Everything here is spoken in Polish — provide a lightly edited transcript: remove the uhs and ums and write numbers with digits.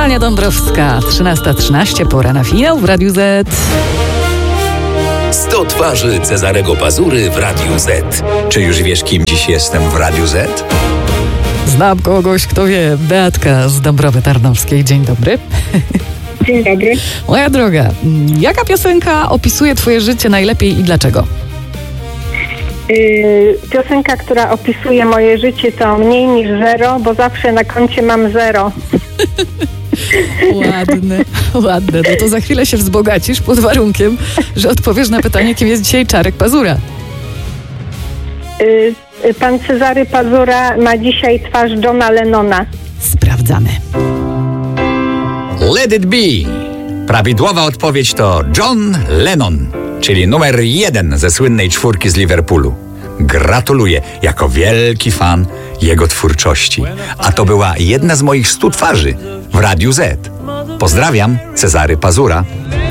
Ania Dąbrowska, 13:13, pora na finał w Radiu Z. 100 twarzy Cezarego Pazury w Radiu Z. Czy już wiesz, kim dziś jestem w Radiu Z? Znam kogoś, kto wie. Beatka z Dąbrowy Tarnowskiej. Dzień dobry. Dzień dobry. Moja droga, jaka piosenka opisuje twoje życie najlepiej i dlaczego? Piosenka, która opisuje moje życie, to mniej niż zero, bo zawsze na koncie mam zero. Ładne. No to za chwilę się wzbogacisz pod warunkiem, że odpowiesz na pytanie, kim jest dzisiaj Czarek Pazura. Pan Cezary Pazura ma dzisiaj twarz Johna Lennona. Sprawdzamy. Let it be. Prawidłowa odpowiedź to John Lennon, czyli numer 1 ze słynnej czwórki z Liverpoolu. Gratuluję, jako wielki fan jego twórczości. A to była jedna z moich 100 twarzy w Radiu Z. Pozdrawiam, Cezary Pazura.